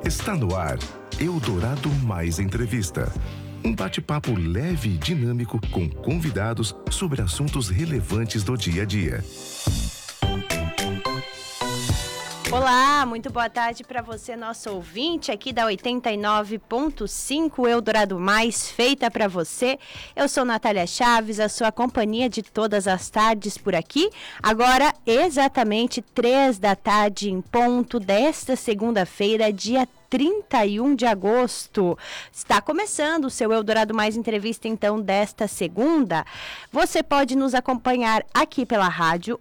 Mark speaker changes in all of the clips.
Speaker 1: Está no ar, Eldorado Mais Entrevista. Um bate-papo leve e dinâmico com convidados sobre assuntos relevantes do dia a dia.
Speaker 2: Olá, muito boa tarde para você, nosso ouvinte aqui da 89.5 Eldorado Mais, feita para você. Eu sou Natália Chaves, a sua companhia de todas as tardes por aqui. Agora, exatamente 3 da tarde em ponto desta segunda-feira, dia 31 de agosto. Está começando o seu Eldorado Mais Entrevista, então, desta segunda. Você pode nos acompanhar aqui pela rádio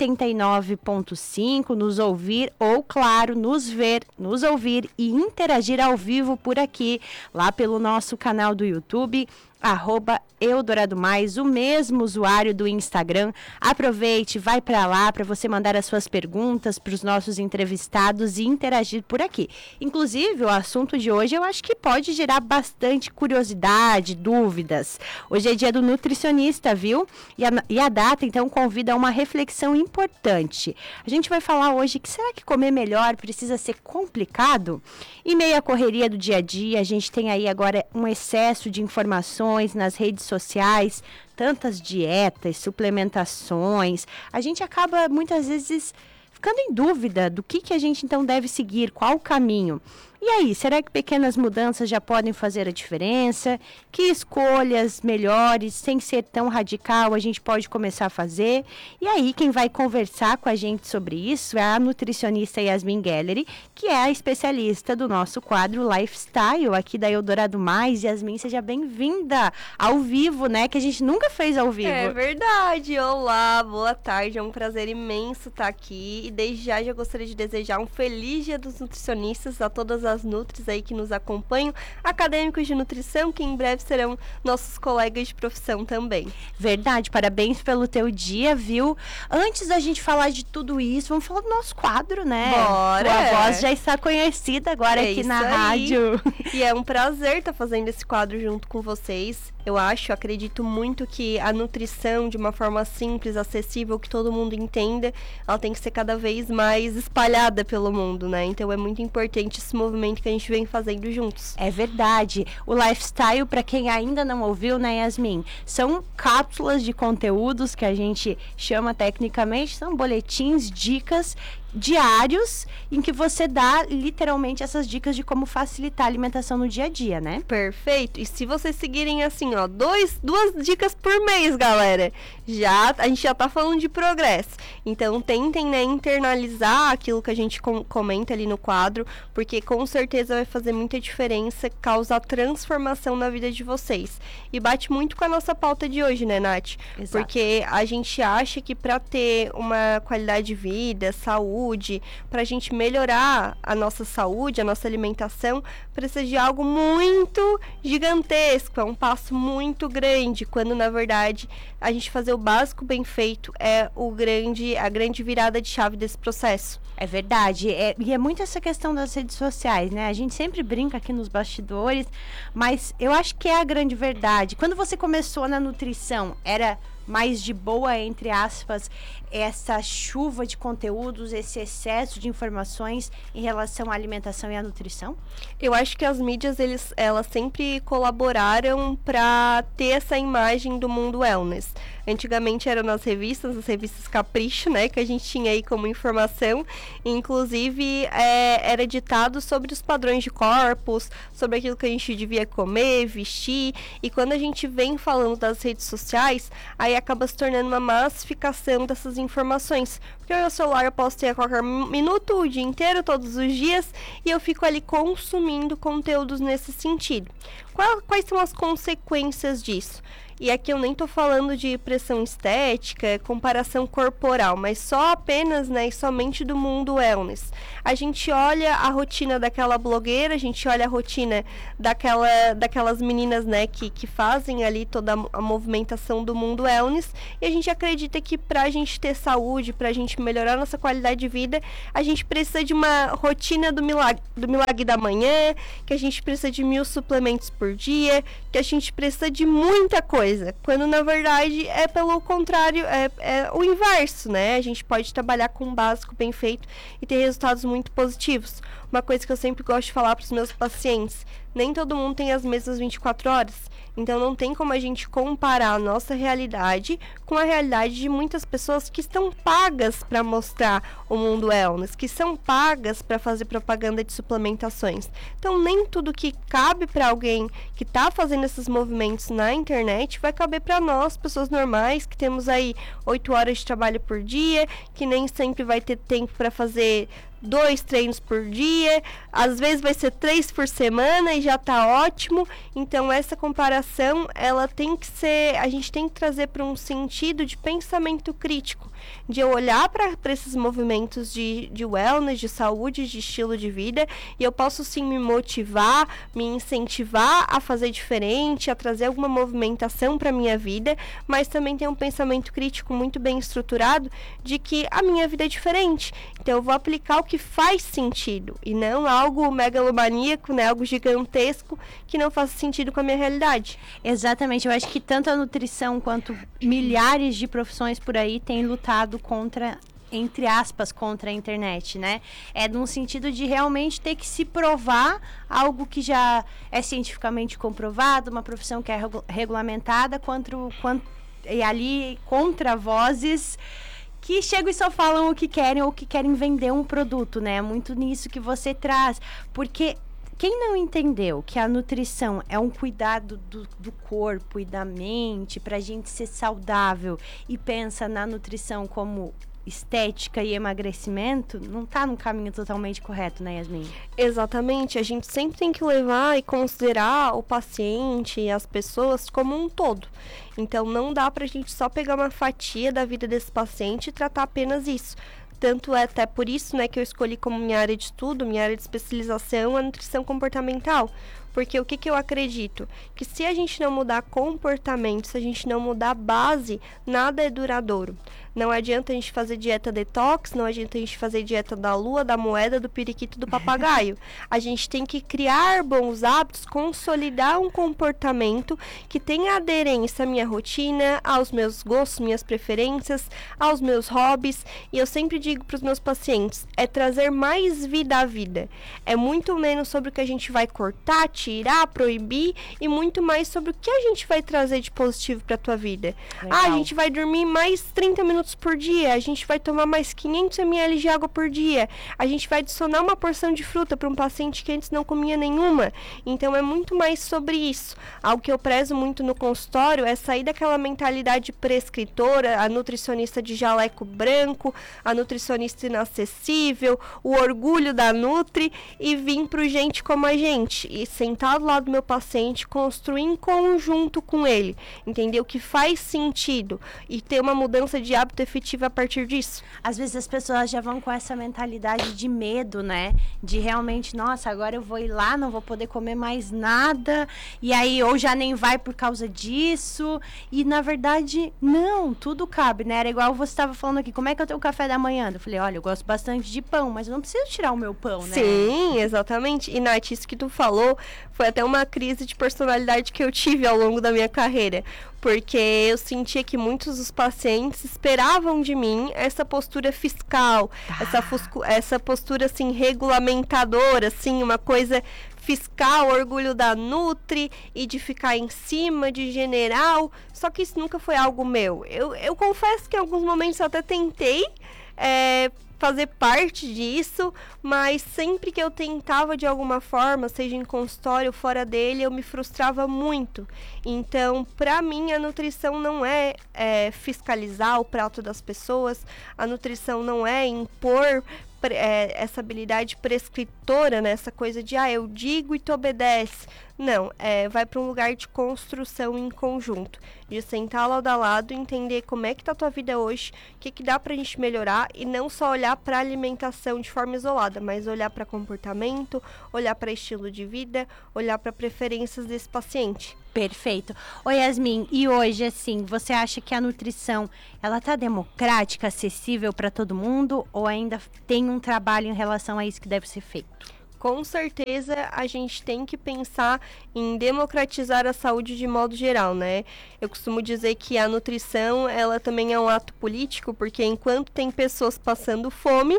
Speaker 2: 89.5, nos ouvir ou, claro, nos ver, nos ouvir e interagir ao vivo por aqui, lá pelo nosso canal do YouTube, @Eldorado Mais, o mesmo usuário do Instagram. Aproveite, vai para lá para você mandar as suas perguntas para os nossos entrevistados e interagir por aqui. Inclusive, o assunto de hoje eu acho que pode gerar bastante curiosidade, dúvidas. Hoje é dia do nutricionista, viu? E a data, então, convida a uma reflexão importante. A gente vai falar hoje que será que comer melhor precisa ser complicado? Em meio à correria do dia a dia, a gente tem aí agora um excesso de informações nas redes sociais, tantas dietas, suplementações. A gente acaba muitas vezes ficando em dúvida do que a gente então deve seguir, qual o caminho. E aí, será que pequenas mudanças já podem fazer a diferença? Que escolhas melhores, sem ser tão radical, a gente pode começar a fazer? E aí, quem vai conversar com a gente sobre isso é a nutricionista Yasmin Gelleri, que é a especialista do nosso quadro Lifestyle, aqui da Eldorado Mais. Yasmin, seja bem-vinda ao vivo, né? Que a gente nunca fez ao vivo.
Speaker 3: É verdade. Olá, boa tarde. É um prazer imenso estar aqui. E desde já gostaria de desejar um feliz Dia dos Nutricionistas a todas as nutris aí que nos acompanham, acadêmicos de nutrição, que em breve serão nossos colegas de profissão também.
Speaker 2: Verdade, parabéns pelo teu dia, viu? Antes da gente falar de tudo isso, vamos falar do nosso quadro, né?
Speaker 3: Bora!
Speaker 2: Tua voz já está conhecida agora aqui na rádio.
Speaker 3: E é um prazer estar fazendo esse quadro junto com vocês. Eu acredito muito que a nutrição, de uma forma simples, acessível, que todo mundo entenda, ela tem que ser cada vez mais espalhada pelo mundo, né? Então é muito importante esse movimento que a gente vem fazendo juntos.
Speaker 2: É verdade. O Lifestyle, para quem ainda não ouviu, né, Yasmin? São cápsulas de conteúdos que a gente chama tecnicamente, são boletins, dicas diários em que você dá literalmente essas dicas de como facilitar a alimentação no dia a dia, né?
Speaker 3: Perfeito. E se vocês seguirem assim, ó, duas dicas por mês, galera, a gente já tá falando de progresso. Então tentem, né, internalizar aquilo que a gente comenta ali no quadro, porque com certeza vai fazer muita diferença, causar transformação na vida de vocês. E bate muito com a nossa pauta de hoje, né, Nath?
Speaker 2: Exato.
Speaker 3: Porque a gente acha que para ter uma qualidade de vida, saúde, para a gente melhorar a nossa saúde, a nossa alimentação, precisa de algo muito gigantesco, é um passo muito grande, quando na verdade a gente fazer o básico bem feito é a grande virada de chave desse processo.
Speaker 2: É verdade, e é muito essa questão das redes sociais, né? A gente sempre brinca aqui nos bastidores, mas eu acho que é a grande verdade. Quando você começou na nutrição, era mais de boa, entre aspas, essa chuva de conteúdos, esse excesso de informações em relação à alimentação e à nutrição?
Speaker 3: Eu acho que as mídias, elas sempre colaboraram para ter essa imagem do mundo wellness. Antigamente eram nas revistas, as revistas Capricho, né, que a gente tinha aí como informação. Inclusive, era ditado sobre os padrões de corpos, sobre aquilo que a gente devia comer, vestir. E quando a gente vem falando das redes sociais, aí acaba se tornando uma massificação dessas informações. Porque o meu celular eu posso ter a qualquer minuto, o dia inteiro, todos os dias, e eu fico ali consumindo conteúdos nesse sentido. Quais são as consequências disso? E aqui eu nem tô falando de pressão estética, comparação corporal, mas só apenas, né, e somente do mundo wellness. A gente olha a rotina daquela blogueira, a gente olha a rotina daquelas meninas, né, que fazem ali toda a movimentação do mundo wellness, e a gente acredita que pra gente ter saúde, pra gente melhorar nossa qualidade de vida, a gente precisa de uma rotina do milagre da manhã, que a gente precisa de 1000 suplementos por dia, que a gente precisa de muita coisa. coisa, quando na verdade é pelo contrário, é o inverso, né? A gente pode trabalhar com um básico bem feito e ter resultados muito positivos. Uma coisa que eu sempre gosto de falar para os meus pacientes, nem todo mundo tem as mesmas 24 horas. Então não tem como a gente comparar a nossa realidade com a realidade de muitas pessoas que estão pagas para mostrar o mundo wellness, que são pagas para fazer propaganda de suplementações. Então nem tudo que cabe para alguém que está fazendo esses movimentos na internet vai caber para nós, pessoas normais, que temos aí 8 horas de trabalho por dia, que nem sempre vai ter tempo para fazer 2 treinos por dia, às vezes vai ser 3 por semana e já tá ótimo. Então essa comparação, ela tem que ser, a gente tem que trazer para um sentido de pensamento crítico, de eu olhar para esses movimentos de wellness, de saúde, de estilo de vida, e eu posso sim me motivar, me incentivar a fazer diferente, a trazer alguma movimentação para minha vida, mas também ter um pensamento crítico muito bem estruturado de que a minha vida é diferente. Então eu vou aplicar o que faz sentido e não algo megalomaníaco, né, algo gigantesco que não faça sentido com a minha realidade.
Speaker 2: Exatamente, eu acho que tanto a nutrição quanto milhares de profissões por aí têm lutado contra, entre aspas, contra a internet, né? É num sentido de realmente ter que se provar algo que já é cientificamente comprovado, uma profissão que é regulamentada, e ali contra vozes que chegam e só falam o que querem ou que querem vender um produto, né? É muito nisso que você traz, porque quem não entendeu que a nutrição é um cuidado do corpo e da mente para a gente ser saudável e pensa na nutrição como estética e emagrecimento, não está no caminho totalmente correto, né, Yasmin?
Speaker 3: Exatamente, a gente sempre tem que levar e considerar o paciente e as pessoas como um todo. Então não dá pra gente só pegar uma fatia da vida desse paciente e tratar apenas isso. Tanto é até por isso, né, que eu escolhi como minha área de estudo, minha área de especialização, a nutrição comportamental. Porque o que eu acredito? Que se a gente não mudar comportamento, se a gente não mudar base, nada é duradouro. Não adianta a gente fazer dieta detox, não adianta a gente fazer dieta da lua, da moeda, do periquito, do papagaio. A gente tem que criar bons hábitos, consolidar um comportamento que tenha aderência à minha rotina, aos meus gostos, minhas preferências, aos meus hobbies. E eu sempre digo para os meus pacientes, é trazer mais vida à vida. É muito menos sobre o que a gente vai cortar, tirar, proibir e muito mais sobre o que a gente vai trazer de positivo para a tua vida.
Speaker 2: Legal.
Speaker 3: A gente vai dormir mais 30 minutos por dia, a gente vai tomar mais 500 ml de água por dia, a gente vai adicionar uma porção de fruta para um paciente que antes não comia nenhuma. Então é muito mais sobre isso. Algo que eu prezo muito no consultório é sair daquela mentalidade prescritora, a nutricionista de jaleco branco, a nutricionista inacessível, o orgulho da Nutri, e vir pro gente como a gente e sentar do lado do meu paciente, construir em conjunto com ele, entender o que faz sentido e ter uma mudança de hábito efetiva a partir disso.
Speaker 2: Às vezes as pessoas já vão com essa mentalidade de medo, né? De realmente, nossa, agora eu vou ir lá, não vou poder comer mais nada, e aí ou já nem vai por causa disso, e na verdade, não, tudo cabe, né? Era igual você estava falando aqui, como é que eu tenho o café da manhã? Eu falei, olha, eu gosto bastante de pão, mas eu não preciso tirar o meu pão, né?
Speaker 3: Sim, exatamente. E Nath, isso que tu falou foi até uma crise de personalidade que eu tive ao longo da minha carreira, porque eu sentia que muitos dos pacientes esperavam de mim essa postura fiscal, essa postura assim regulamentadora, assim, uma coisa fiscal, orgulho da Nutri e de ficar em cima, de general. Só que isso nunca foi algo meu. Eu confesso que em alguns momentos eu até tentei fazer parte disso, mas sempre que eu tentava de alguma forma, seja em consultório ou fora dele, eu me frustrava muito. Então, para mim, a nutrição não é fiscalizar o prato das pessoas, a nutrição não é impor essa habilidade prescritora, né? Essa coisa de, eu digo e tu obedece. Não, vai para um lugar de construção em conjunto, de sentar lado a lado e entender como é que tá a tua vida hoje, o que dá pra gente melhorar, e não só olhar para alimentação de forma isolada, mas olhar para comportamento, olhar para estilo de vida, olhar para preferências desse paciente.
Speaker 2: Perfeito. Oi, Yasmin, e hoje, assim, você acha que a nutrição, ela tá democrática, acessível para todo mundo, ou ainda tem um trabalho em relação a isso que deve ser feito?
Speaker 3: Com certeza a gente tem que pensar em democratizar a saúde de modo geral, né? Eu costumo dizer que a nutrição, ela também é um ato político, porque enquanto tem pessoas passando fome,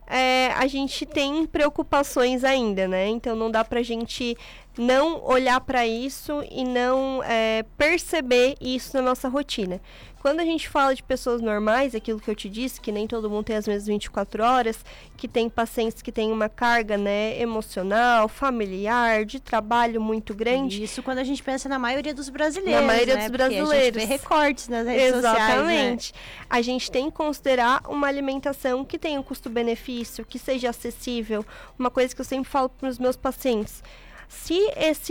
Speaker 3: a gente tem preocupações ainda, né? Então não dá pra gente não olhar para isso e não perceber isso na nossa rotina. Quando a gente fala de pessoas normais, aquilo que eu te disse, que nem todo mundo tem as mesmas 24 horas, que tem pacientes que têm uma carga, né, emocional, familiar, de trabalho muito grande.
Speaker 2: Isso quando a gente pensa na maioria dos brasileiros,
Speaker 3: Na maioria
Speaker 2: né?
Speaker 3: dos brasileiros.
Speaker 2: Porque a gente vê recortes nas redes sociais,
Speaker 3: Exatamente.
Speaker 2: né?
Speaker 3: A gente tem que considerar uma alimentação que tenha um custo-benefício, que seja acessível. Uma coisa que eu sempre falo para os meus pacientes: se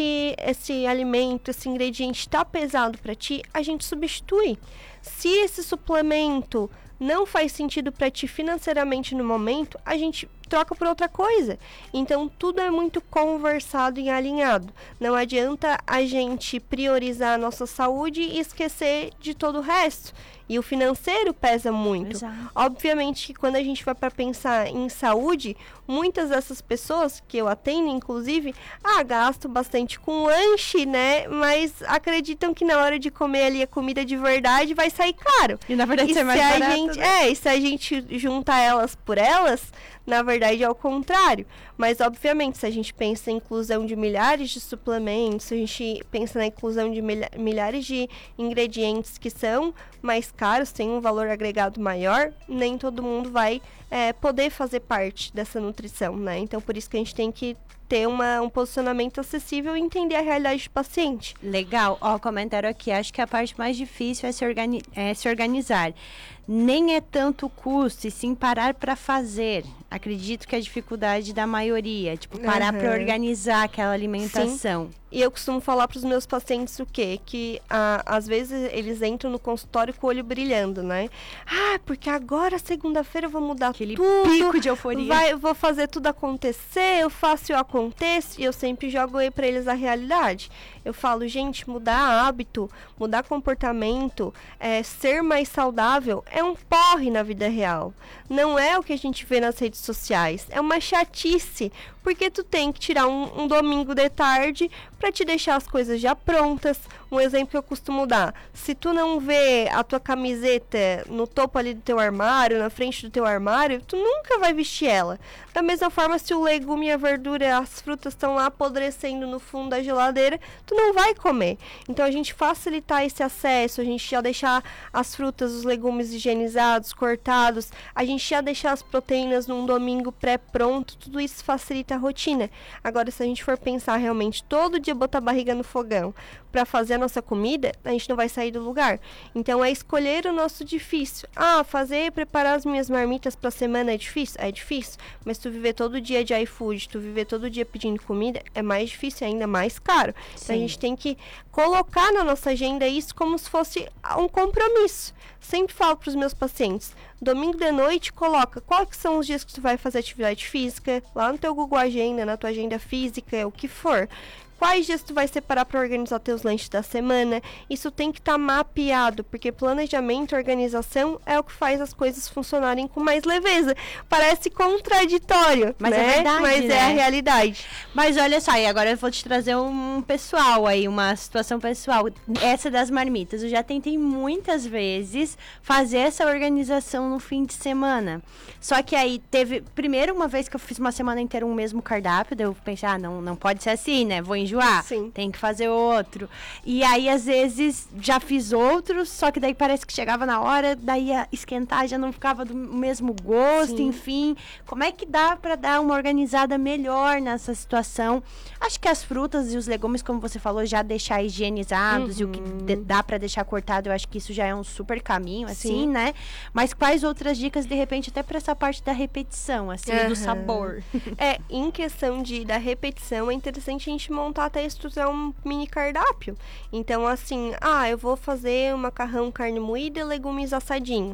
Speaker 3: esse alimento, esse ingrediente está pesado para ti, a gente substitui. Se esse suplemento não faz sentido para ti financeiramente no momento, a gente troca por outra coisa. Então, tudo é muito conversado e alinhado. Não adianta a gente priorizar a nossa saúde e esquecer de todo o resto. E o financeiro pesa muito.
Speaker 2: Exato.
Speaker 3: Obviamente que quando a gente vai para pensar em saúde, muitas dessas pessoas que eu atendo, inclusive, gastam bastante com lanche, né? Mas acreditam que na hora de comer ali a comida de verdade vai sair caro.
Speaker 2: E na verdade é mais barato,
Speaker 3: e se a gente junta elas por elas, na verdade é o contrário. Mas, obviamente, se a gente pensa em inclusão de milhares de suplementos, se a gente pensa na inclusão de milhares de ingredientes que são mais caros, têm um valor agregado maior, nem todo mundo vai poder fazer parte dessa nutrição, né? Então, por isso que a gente tem que ter um posicionamento acessível e entender a realidade do paciente.
Speaker 2: Legal. Ó, comentário aqui. Acho que a parte mais difícil é se organizar. Nem é tanto o custo, e sim parar para fazer. Acredito que a dificuldade da maioria, tipo, parar para organizar aquela alimentação.
Speaker 3: Sim. E eu costumo falar para os meus pacientes o quê? Que às vezes eles entram no consultório com o olho brilhando, né? Porque agora, segunda-feira, eu vou mudar
Speaker 2: aquele
Speaker 3: tudo.
Speaker 2: Pico de euforia.
Speaker 3: Vou fazer tudo acontecer, eu faço e eu aconteço. E eu sempre jogo aí para eles a realidade. Eu falo, gente, mudar hábito, mudar comportamento, ser mais saudável, é um porre na vida real. Não é o que a gente vê nas redes sociais. É uma chatice. Porque tu tem que tirar um domingo de tarde para te deixar as coisas já prontas. Um exemplo que eu costumo dar: se tu não vê a tua camiseta no topo ali do teu armário, na frente do teu armário, tu nunca vai vestir ela. Da mesma forma, se o legume e a verdura, as frutas estão lá apodrecendo no fundo da geladeira, tu não vai comer. Então, a gente facilitar esse acesso, a gente já deixar as frutas, os legumes higienizados, cortados, a gente já deixar as proteínas num domingo pré-pronto, tudo isso facilita a rotina. Agora, se a gente for pensar realmente todo dia botar a barriga no fogão para fazer a nossa comida, a gente não vai sair do lugar. Então, é escolher o nosso difícil. Preparar as minhas marmitas para a semana é difícil? É difícil. Mas tu viver todo dia de iFood, tu viver todo dia pedindo comida, é mais difícil e ainda mais caro.
Speaker 2: Sim.
Speaker 3: Então, a gente tem que colocar na nossa agenda isso como se fosse um compromisso. Sempre falo para os meus pacientes: domingo de noite, coloca quais são os dias que tu vai fazer atividade física, lá no teu Google Agenda, na tua agenda física, o que for. Quais dias tu vai separar para organizar teus lanches da semana? Isso tem que estar mapeado, porque planejamento e organização é o que faz as coisas funcionarem com mais leveza. Parece contraditório,
Speaker 2: mas
Speaker 3: né?
Speaker 2: É verdade,
Speaker 3: mas
Speaker 2: né?
Speaker 3: É a realidade.
Speaker 2: Mas olha só, e agora eu vou te trazer um pessoal aí, uma situação pessoal. Essa das marmitas. Eu já tentei muitas vezes fazer essa organização no fim de semana. Só que aí teve, primeiro, uma vez que eu fiz uma semana inteira um mesmo cardápio, daí eu pensei, não pode ser assim, né? Vou enjoar,
Speaker 3: Sim.
Speaker 2: Tem que fazer outro. E aí, às vezes, já fiz outros, só que daí parece que chegava na hora, daí ia esquentar, já não ficava do mesmo gosto,
Speaker 3: Sim.
Speaker 2: Enfim. Como é que dá para dar uma organizada melhor nessa situação? Acho que as frutas e os legumes, como você falou, já deixar higienizados e o que dá para deixar cortado, eu acho que isso já é um super caminho, assim, né? Mas quais outras dicas, de repente, até para essa parte da repetição, assim, do sabor?
Speaker 3: Em questão da repetição, é interessante a gente montar até estruturar um mini cardápio. Então, assim, eu vou fazer um macarrão, carne moída e legumes assadinhos.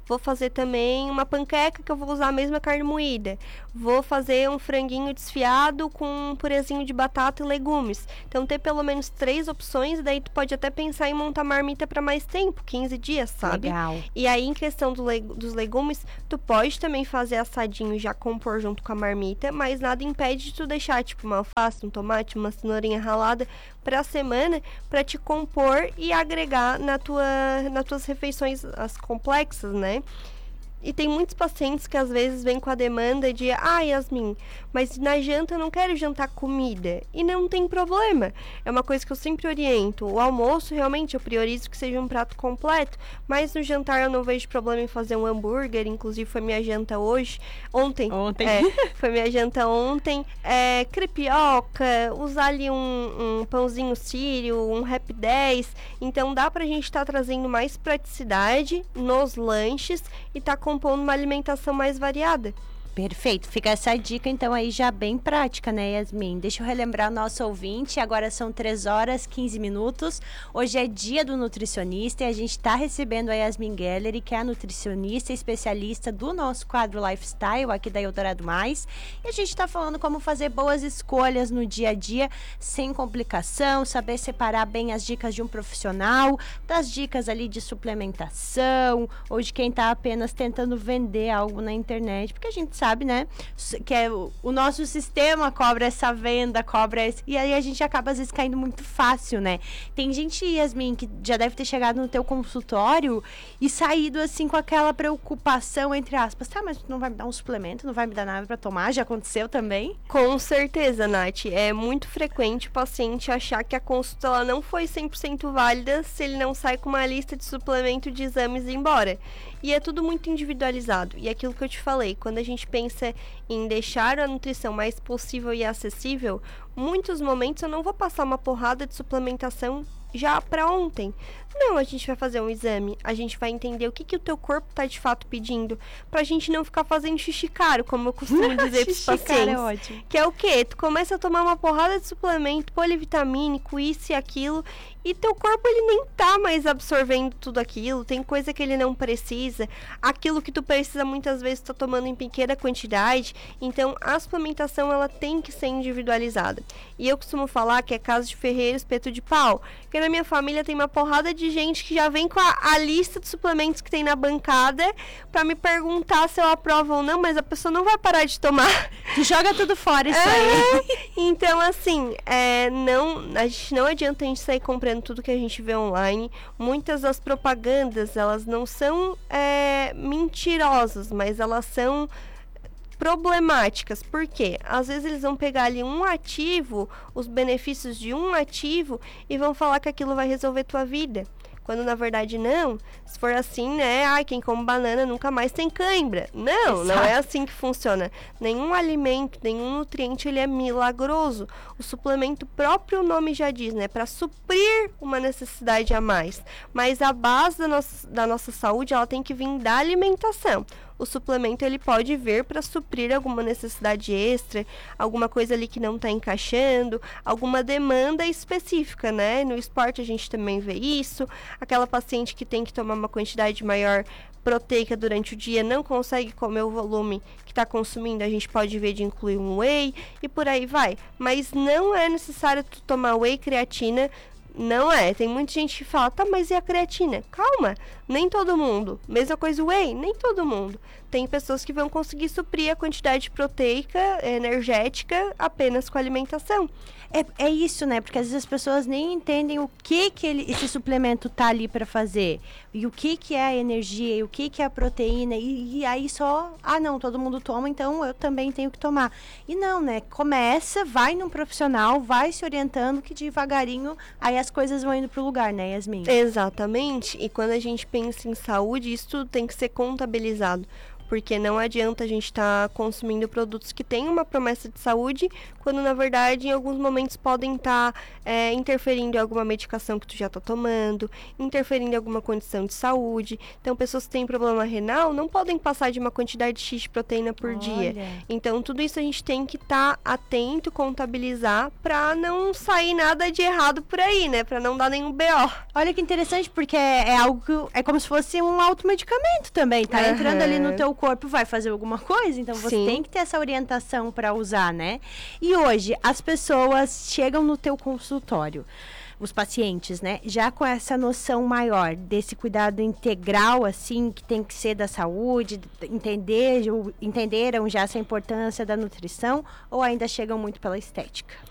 Speaker 3: vou fazer também uma panqueca que eu vou usar a mesma carne moída. Vou fazer um franguinho desfiado com um purezinho de batata e legumes. Então, ter pelo menos 3 opções, e daí tu pode até pensar em montar marmita para mais tempo, 15 dias, sabe?
Speaker 2: Legal.
Speaker 3: E aí, em questão dos legumes, tu pode também fazer assadinho, já compor junto com a marmita, mas nada impede de tu deixar, tipo, uma alface, um tomate, uma cenourinha ralada pra semana, pra te compor e agregar nas tuas refeições as complexas, né? E tem muitos pacientes que às vezes vêm com a demanda de Yasmin, mas na janta eu não quero jantar comida. E não tem problema. É uma coisa que eu sempre oriento. O almoço, realmente, eu priorizo que seja um prato completo. Mas no jantar eu não vejo problema em fazer um hambúrguer. Inclusive foi minha janta ontem. Foi minha janta ontem. Crepioca, usar ali um pãozinho sírio, um Rap 10. Então dá pra gente estar trazendo mais praticidade nos lanches e tá compondo uma alimentação mais variada.
Speaker 2: Perfeito, fica essa dica então aí já bem prática, né, Yasmin? Deixa eu relembrar o nosso ouvinte, agora são 3h15. Hoje é dia do nutricionista e a gente está recebendo a Yasmin Gelleri, que é a nutricionista especialista do nosso quadro Lifestyle aqui da Eldorado Mais. E a gente está falando como fazer boas escolhas no dia a dia, sem complicação, saber separar bem as dicas de um profissional, das dicas ali de suplementação, ou de quem está apenas tentando vender algo na internet, porque a gente sabe, né, que o nosso sistema cobra essa venda, e aí a gente acaba às vezes caindo muito fácil, né? Tem gente, Yasmin, que já deve ter chegado no teu consultório e saído assim com aquela preocupação, entre aspas, tá, mas não vai me dar um suplemento, não vai me dar nada pra tomar? Já aconteceu também?
Speaker 3: Com certeza, Nath, é muito frequente o paciente achar que a consulta ela não foi 100% válida se ele não sai com uma lista de suplemento de exames e ir embora. E é tudo muito individualizado. E aquilo que eu te falei, quando a gente pensa em deixar a nutrição mais possível e acessível, muitos momentos eu não vou passar uma porrada de suplementação já para ontem. Não, a gente vai fazer um exame, a gente vai entender o que o teu corpo tá de fato pedindo, pra gente não ficar fazendo xixi caro, como eu costumo dizer pros pacientes.
Speaker 2: É ótimo.
Speaker 3: Que é o quê? Tu começa a tomar uma porrada de suplemento polivitamínico, isso e aquilo, e teu corpo ele nem tá mais absorvendo tudo aquilo, tem coisa que ele não precisa, aquilo que tu precisa muitas vezes tá tomando em pequena quantidade, então a suplementação ela tem que ser individualizada. E eu costumo falar que é caso de ferreiro, espeto de pau, porque na minha família tem uma porrada de gente que já vem com a lista de suplementos que tem na bancada pra me perguntar se eu aprovo ou não, mas a pessoa não vai parar de tomar.
Speaker 2: Tu joga tudo fora isso aí.
Speaker 3: Então, assim, a gente não adianta a gente sair comprando tudo que a gente vê online. Muitas das propagandas, elas não são mentirosas, mas elas são problemáticas. Por quê? Às vezes eles vão pegar ali um ativo, os benefícios de um ativo, e vão falar que aquilo vai resolver tua vida. Quando na verdade não. Se for assim, né? Quem come banana nunca mais tem cãibra. Não, não é assim que funciona. Nenhum alimento, nenhum nutriente, ele é milagroso. O suplemento, próprio nome já diz, né? Para suprir uma necessidade a mais. Mas a base da nossa saúde, ela tem que vir da alimentação. O suplemento ele pode vir para suprir alguma necessidade extra, alguma coisa ali que não está encaixando, alguma demanda específica, né? No esporte a gente também vê isso, aquela paciente que tem que tomar uma quantidade maior proteica durante o dia, não consegue comer o volume que está consumindo, a gente pode ver de incluir um whey e por aí vai. Mas não é necessário tu tomar whey, creatina. Não é, tem muita gente que fala, tá, mas e a creatina? Calma, nem todo mundo. Mesma coisa o whey, nem todo mundo. Tem pessoas que vão conseguir suprir a quantidade proteica, energética, apenas com alimentação.
Speaker 2: É isso, né? Porque às vezes as pessoas nem entendem o que esse suplemento tá ali para fazer. E o que é a energia, e o que é a proteína. E aí só, não, todo mundo toma, então eu também tenho que tomar. E não, né? Começa, vai num profissional, vai se orientando, que devagarinho aí as coisas vão indo pro lugar, né, Yasmin?
Speaker 3: Exatamente. E quando a gente pensa em saúde, isso tudo tem que ser contabilizado. porque não adianta a gente estar consumindo produtos que têm uma promessa de saúde, quando na verdade em alguns momentos podem estar interferindo em alguma medicação que tu já está tomando, interferindo em alguma condição de saúde. Então, pessoas que têm problema renal não podem passar de uma quantidade X de proteína por dia. Então, tudo isso a gente tem que estar atento, contabilizar, para não sair nada de errado por aí, né? Para não dar nenhum BO.
Speaker 2: Olha que interessante, porque é algo que é como se fosse um automedicamento também, tá? Entrando ali no teu corpo, vai fazer alguma coisa, então você tem que ter essa orientação para usar, né? E hoje, as pessoas chegam no teu consultório, os pacientes, né? Já com essa noção maior desse cuidado integral, assim, que tem que ser da saúde, entenderam já essa importância da nutrição, ou ainda chegam muito pela estética?